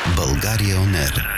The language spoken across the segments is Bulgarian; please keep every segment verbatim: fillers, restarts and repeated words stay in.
България он ер.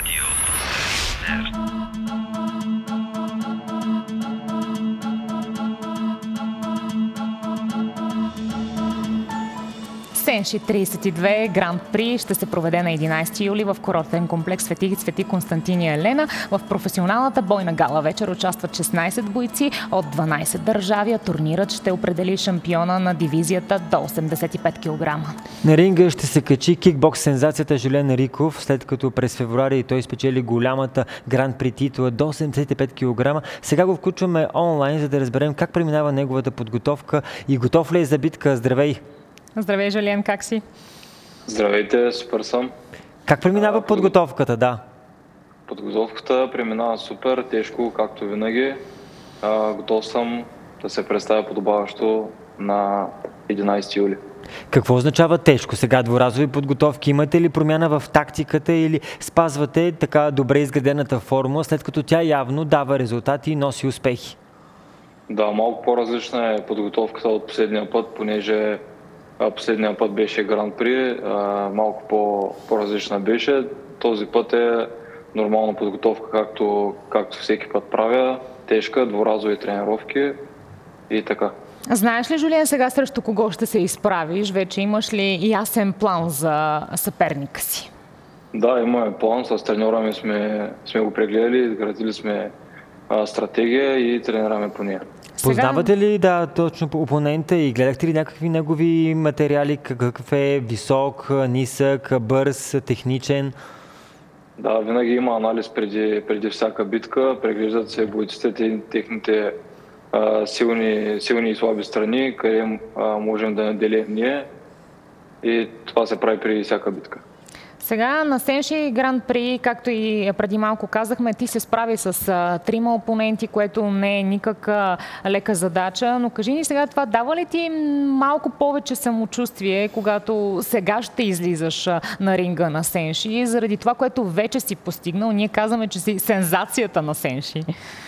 Сенши трийсет и две Гранд При ще се проведе на единайсети юли в курортен комплекс Свети Свети Константин и Елена. В професионалната бойна гала вечер участват шестнайсет бойци от дванайсет държави, а турнирът ще определи шампиона на дивизията до осемдесет и пет килограма. На ринга ще се качи кикбокс сензацията Жулиан Риков, след като през февруари той спечели голямата Гранд При титла до осемдесет и пет килограма. Сега го включваме онлайн, за да разберем как преминава неговата подготовка и готов ли е за битка. Здравей! Здравей, Жулиан, как си? Здравейте, супер съм. Как преминава а, подготовката, да? Подготовката преминава супер, тежко, както винаги. А, готов съм да се представя подобаващо на единайсети юли. Какво означава тежко? Сега дворазови подготовки, имате ли промяна в тактиката или спазвате така добре изградената формула, след като тя явно дава резултати и носи успехи? Да, малко по-различна е подготовката от последния път, понеже последния път беше Гранд При, малко по, по-различна беше. Този път е нормална подготовка, както, както всеки път правя. Тежка, дворазови тренировки и така. Знаеш ли, Жулиан, сега срещу кого ще се изправиш? Вече имаш ли ясен план за съперника си? Да, имаме план. С треньора ми сме, сме го прегледали, изградили сме а, стратегия и тренираме по нея. Познавате ли, да, точно опонента и гледахте ли някакви негови материали, какъв е висок, нисък, бърз, техничен? Да, винаги има анализ преди, преди всяка битка, преглеждат се бойците, техните а, силни, силни и слаби страни, къде а, можем да наделим ние, и това се прави преди всяка битка. Сега на Сенши Гранд При, както и преди малко казахме, ти се справи с а, трима опоненти, което не е никак а, лека задача, но кажи ни сега, това дава ли ти малко повече самочувствие, когато сега ще излизаш а, на ринга на Сенши, заради това, което вече си постигнал? Ние казваме, че си сензацията на Сенши.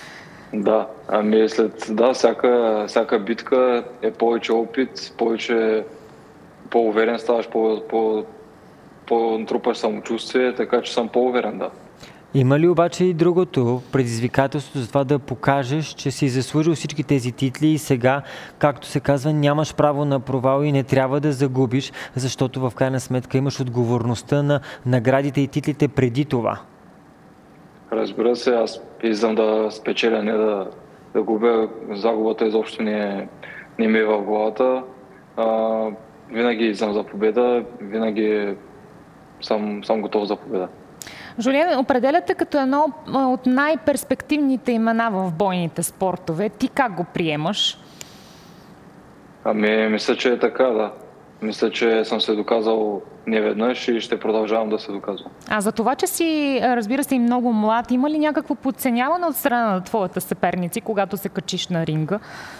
Да, ами след да, всяка, всяка битка е повече опит, повече по-уверен ставаш, по, по по-натрупаш самочувствие, така че съм по-уверен, да. Има ли обаче и другото предизвикателство за това да покажеш, че си заслужил всички тези титли и сега, както се казва, нямаш право на провал и не трябва да загубиш, защото в крайна сметка имаш отговорността на наградите и титлите преди това? Разбира се, аз искам да спечеля, не да, да губя. Загубата изобщо не, не ми е в главата. А, винаги съм за победа, винаги Съм, съм готов за победа. Жулиан, определяте като едно от най-перспективните имена в бойните спортове. Ти как го приемаш? Ами, мисля, че е така, да. Мисля, че съм се доказал неведнъж и ще продължавам да се доказвам. А за това, че си, разбира се, и много млад, има ли някакво подценяване от страна на твоята съперници, когато се качиш на ринга?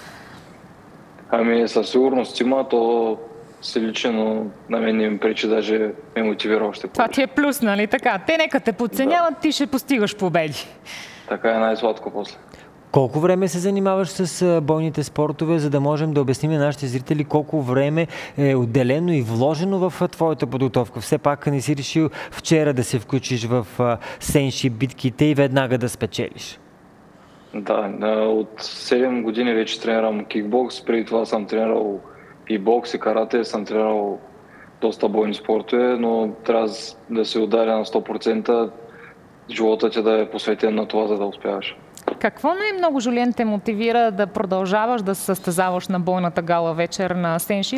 Ами, със сигурност има, то се личи, но на мен не ми пречи, даже ме мотивира още повече. Това ти е плюс, нали така? Те нека те подценяват, да. Ти ще постигаш победи. Така е най-сладко после. Колко време се занимаваш с бойните спортове, за да можем да обясним на нашите зрители колко време е отделено и вложено в твоята подготовка? Все пак не си решил вчера да се включиш в Сенши битките и веднага да спечелиш. Да, от седем години вече тренирам кикбокс, преди това съм тренирал и бокс, и карате, съм тренирал доста бойни спортове, но трябва да се ударя на сто процента живота ти да е посветен на това, за да успяваш. Какво най-много, Жулиан, те мотивира да продължаваш да се състезаваш на бойната гала вечер на Сенши?